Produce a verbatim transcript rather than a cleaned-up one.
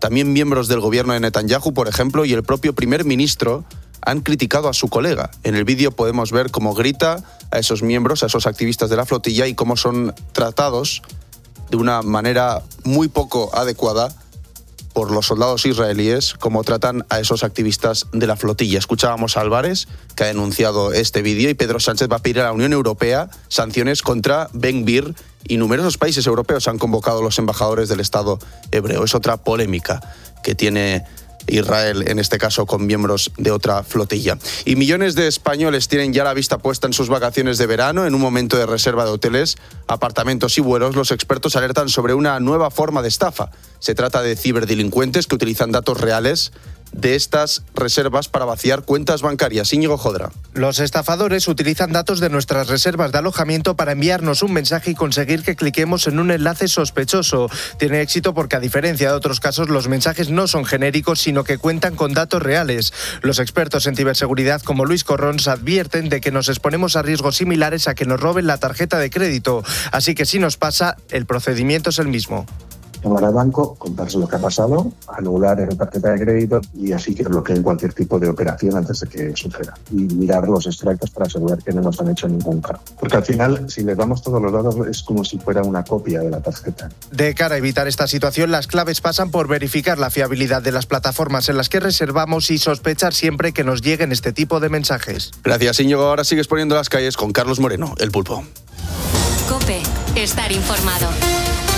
También miembros del gobierno de Netanyahu, por ejemplo, y el propio primer ministro han criticado a su colega. En el vídeo podemos ver cómo grita a esos miembros, a esos activistas de la flotilla y cómo son tratados de una manera muy poco adecuada por los soldados israelíes, como tratan a esos activistas de la flotilla. Escuchábamos a Álvarez, que ha denunciado este vídeo, y Pedro Sánchez va a pedir a la Unión Europea sanciones contra Ben Gvir, y numerosos países europeos han convocado a los embajadores del Estado hebreo. Es otra polémica que tiene Israel, en este caso con miembros de otra flotilla. Y millones de españoles tienen ya la vista puesta en sus vacaciones de verano. En un momento de reserva de hoteles, apartamentos y vuelos, los expertos alertan sobre una nueva forma de estafa. Se trata de ciberdelincuentes que utilizan datos reales de estas reservas para vaciar cuentas bancarias. Íñigo Jodra. Los estafadores utilizan datos de nuestras reservas de alojamiento para enviarnos un mensaje y conseguir que cliquemos en un enlace sospechoso. Tiene éxito porque, a diferencia de otros casos, los mensajes no son genéricos, sino que cuentan con datos reales. Los expertos en ciberseguridad, como Luis Corrons, advierten de que nos exponemos a riesgos similares a que nos roben la tarjeta de crédito. Así que si nos pasa, el procedimiento es el mismo. Llamar al banco, contarse lo que ha pasado, anular la tarjeta de crédito y así que bloqueen cualquier tipo de operación antes de que suceda. Y mirar los extractos para asegurar que no nos han hecho ningún cargo. Porque al final, si les damos todos los datos, es como si fuera una copia de la tarjeta. De cara a evitar esta situación, las claves pasan por verificar la fiabilidad de las plataformas en las que reservamos y sospechar siempre que nos lleguen este tipo de mensajes. Gracias, Íñigo. Ahora sigues poniendo las calles con Carlos Moreno, el Pulpo. COPE. Estar informado.